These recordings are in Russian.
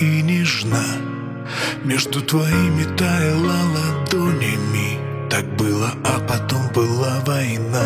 и нежна. Между твоими таяла ладонями. Так было, а потом была война.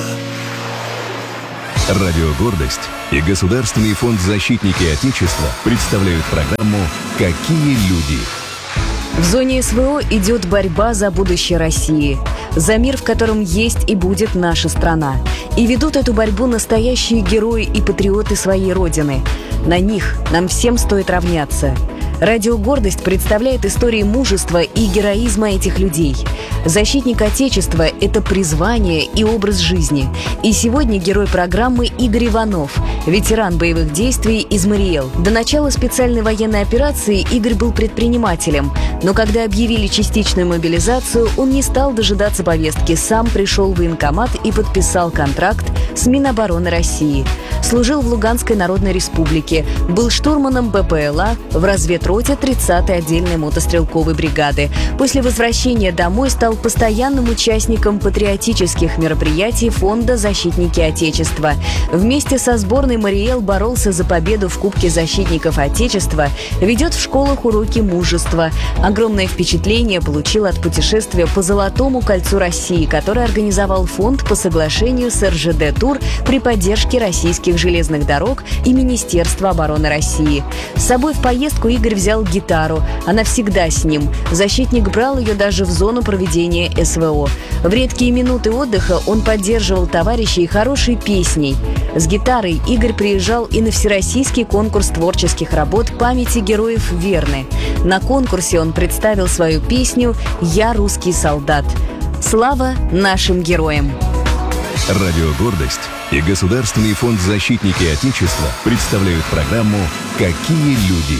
Радио «Гордость» и Государственный фонд «Защитники Отечества» представляют программу «Какие люди?». В зоне СВО идет борьба за будущее России, за мир, в котором есть и будет наша страна. И ведут эту борьбу настоящие герои и патриоты своей Родины. На них нам всем стоит равняться. Радио «Гордость» представляет истории мужества и героизма этих людей. Защитник Отечества – это призвание и образ жизни. И сегодня герой программы Игорь Иванов, ветеран боевых действий из Мариэл. До начала специальной военной операции Игорь был предпринимателем. Но когда объявили частичную мобилизацию, он не стал дожидаться повестки, сам пришел в военкомат и подписал контракт с Минобороны России. Служил в Луганской Народной Республике, был штурманом БПЛА в разведроте 30-й отдельной мотострелковой бригады. После возвращения домой стал постоянным участником патриотических мероприятий Фонда «Защитники Отечества». Вместе со сборной Мариэл боролся за победу в Кубке защитников Отечества, ведет в школах уроки мужества. Огромное впечатление получил от путешествия по Золотому кольцу России, которое организовал фонд по соглашению с РЖД «Тур» при поддержке российских железных дорог и Министерства обороны России. С собой в поездку Игорь взял гитару. Она всегда с ним. Защитник брал ее даже в зону проведения СВО. В редкие минуты отдыха он поддерживал товарищей хорошей песней. С гитарой Игорь приезжал и на всероссийский конкурс творческих работ памяти героев Верны. На конкурсе он представил свою песню «Я русский солдат». Слава нашим героям! Радио «Гордость» и Государственный фонд «Защитники Отечества» представляют программу «Какие люди?».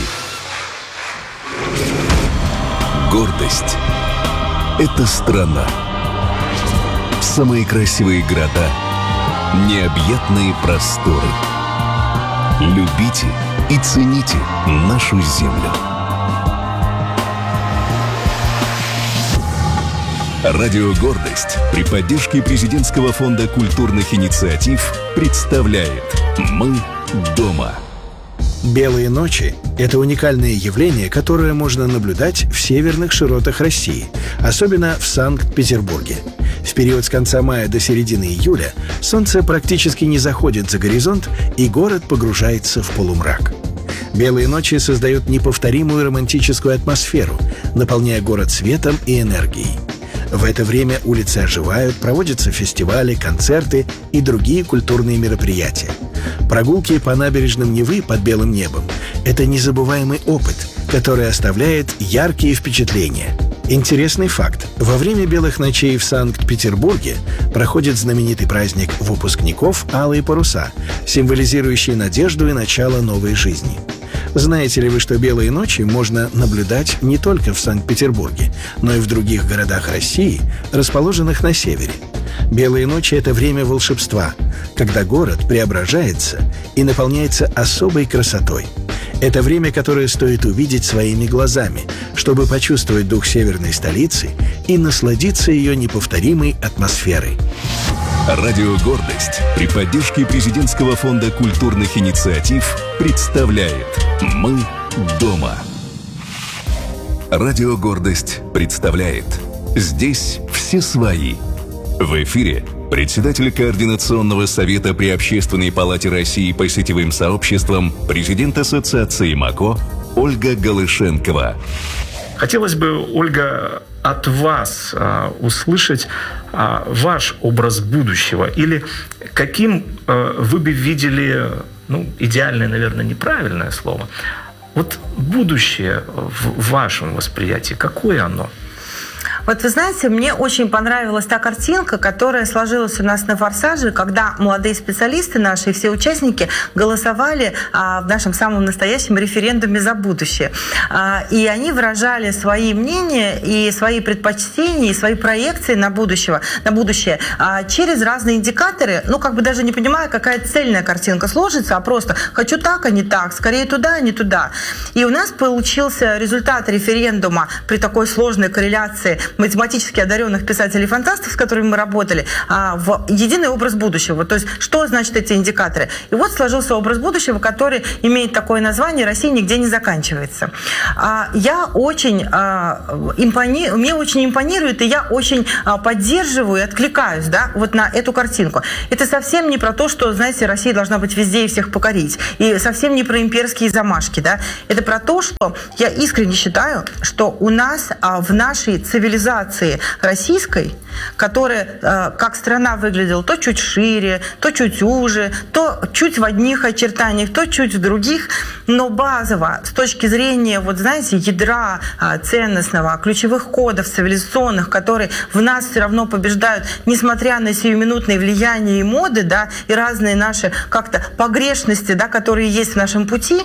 Гордость – это страна. Самые красивые города, необъятные просторы. Любите и цените нашу землю. Радио «Гордость» при поддержке Президентского фонда культурных инициатив представляет «Мы дома». Белые ночи – это уникальное явление, которое можно наблюдать в северных широтах России, особенно в Санкт-Петербурге. В период с конца мая до середины июля солнце практически не заходит за горизонт, и город погружается в полумрак. Белые ночи создают неповторимую романтическую атмосферу, наполняя город светом и энергией. В это время улицы оживают, проводятся фестивали, концерты и другие культурные мероприятия. Прогулки по набережным Невы под белым небом – это незабываемый опыт, который оставляет яркие впечатления. Интересный факт. Во время белых ночей в Санкт-Петербурге проходит знаменитый праздник выпускников «Алые паруса», символизирующий надежду и начало новой жизни. Знаете ли вы, что белые ночи можно наблюдать не только в Санкт-Петербурге, но и в других городах России, расположенных на севере? Белые ночи – это время волшебства, когда город преображается и наполняется особой красотой. Это время, которое стоит увидеть своими глазами, чтобы почувствовать дух северной столицы и насладиться ее неповторимой атмосферой. Радио «Гордость» при поддержке Президентского фонда культурных инициатив представляет «Мы дома». Радио «Гордость» представляет «Здесь все свои». В эфире председатель Координационного совета при Общественной палате России по сетевым сообществам, президент Ассоциации МАКО Ольга Голышенкова. Хотелось бы, Ольга, от вас услышать ваш образ будущего. Или каким вы бы видели, идеальное, наверное, неправильное слово, вот будущее в вашем восприятии, какое оно? Вот вы знаете, мне очень понравилась та картинка, которая сложилась у нас на «Форсаже», когда молодые специалисты наши, все участники голосовали в нашем самом настоящем референдуме за будущее. И они выражали свои мнения и свои предпочтения, и свои проекции на будущее через разные индикаторы, даже не понимая, какая цельная картинка сложится, а просто «хочу так, а не так», «скорее туда, а не туда». И у нас получился результат референдума при такой сложной корреляции математически одаренных писателей-фантастов, с которыми мы работали, в единый образ будущего. То есть, что значит эти индикаторы? И вот сложился образ будущего, который имеет такое название «Россия нигде не заканчивается». Мне очень импонирует, и я очень поддерживаю и откликаюсь, да, вот на эту картинку. Это совсем не про то, что, знаете, Россия должна быть везде и всех покорить. И совсем не про имперские замашки, да. Это про то, что я искренне считаю, что у нас в нашей цивилизации российской, которая как страна выглядела то чуть шире, то чуть уже, то чуть в одних очертаниях, то чуть в других, но базово с точки зрения, вот знаете, ядра ценностного, ключевых кодов цивилизационных, которые в нас все равно побеждают, несмотря на сиюминутные влияния и моды, да, и разные наши как-то погрешности, да, которые есть в нашем пути,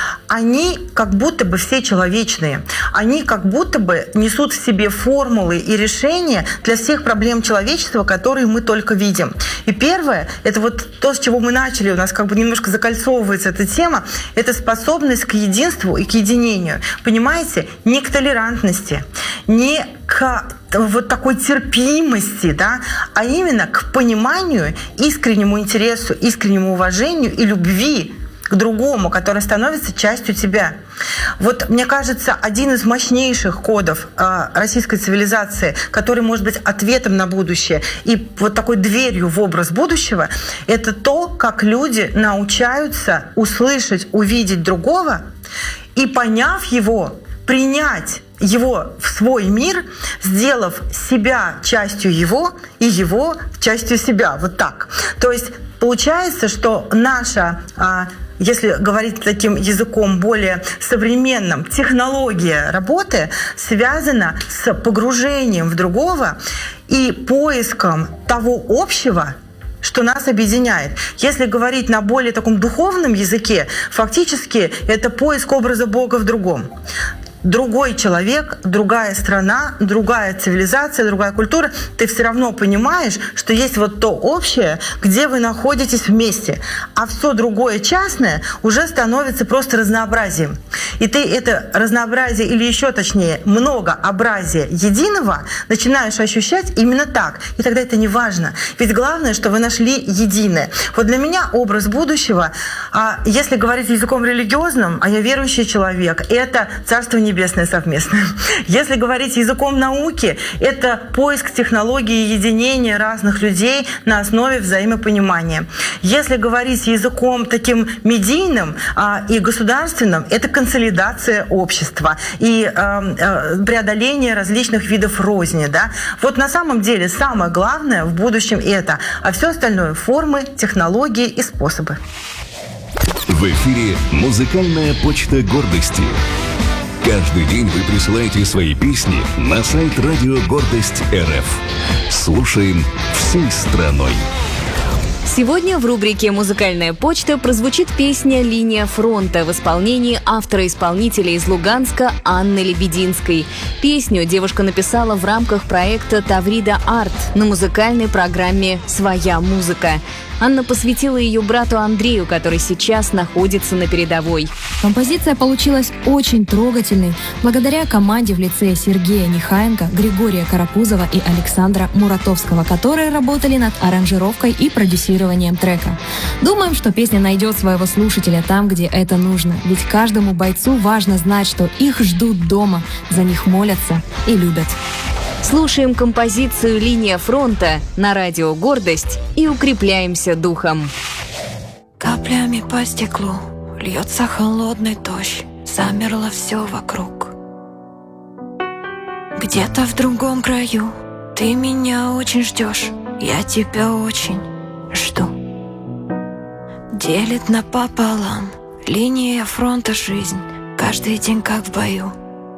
они как будто бы все человечные. Они как будто бы несут в себе формулы и решения для всех проблем человечества, которые мы только видим. И первое, это вот то, с чего мы начали, у нас как бы немножко закольцовывается эта тема, это способность к единству и к единению. Понимаете? Не к толерантности, не к вот такой терпимости, да, а именно к пониманию, искреннему интересу, искреннему уважению и любви к другому, который становится частью тебя. Вот, мне кажется, один из мощнейших кодов российской цивилизации, который может быть ответом на будущее и вот такой дверью в образ будущего, это то, как люди научаются услышать, увидеть другого и, поняв его, принять его в свой мир, сделав себя частью его и его частью себя. Вот так. То есть получается, что наша, если говорить таким языком более современным, технология работы связана с погружением в другого и поиском того общего, что нас объединяет. Если говорить на более таком духовном языке, фактически это поиск образа Бога в другом. Другой человек, другая страна, другая цивилизация, другая культура, ты все равно понимаешь, что есть вот то общее, где вы находитесь вместе, а все другое частное уже становится просто разнообразием. И ты это разнообразие, или еще точнее, многообразие единого начинаешь ощущать именно так. И тогда это не важно. Ведь главное, что вы нашли единое. Вот для меня образ будущего, если говорить языком религиозным, а я верующий человек, это Царство Небесное совместное. Если говорить языком науки, это поиск технологии единения разных людей на основе взаимопонимания. Если говорить языком таким медийным и государственным, это консолидация общества и преодоление различных видов розни. Да? Вот на самом деле самое главное в будущем это, а все остальное — формы, технологии и способы. В эфире «Музыкальная почта гордости». Каждый день вы присылаете свои песни на сайт «Радио Гордость РФ». Слушаем всей страной. Сегодня в рубрике «Музыкальная почта» прозвучит песня «Линия фронта» в исполнении автора-исполнителя из Луганска Анны Лебединской. Песню девушка написала в рамках проекта «Таврида Арт» на музыкальной программе «Своя музыка». Анна посвятила ее брату Андрею, который сейчас находится на передовой. Композиция получилась очень трогательной благодаря команде в лице Сергея Нехаенко, Григория Карапузова и Александра Муратовского, которые работали над аранжировкой и продюсированием трека. Думаем, что песня найдет своего слушателя там, где это нужно. Ведь каждому бойцу важно знать, что их ждут дома, за них молятся и любят. Слушаем композицию «Линия фронта» на радио «Гордость» и укрепляемся духом. Каплями по стеклу льется холодный дождь, замерло все вокруг. Где-то в другом краю ты меня очень ждешь, я тебя очень жду. Делит напополам линия фронта жизнь, каждый день как в бою.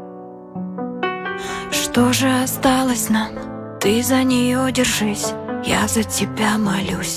Что же осталось нам? Ты за нее держись, я за тебя молюсь.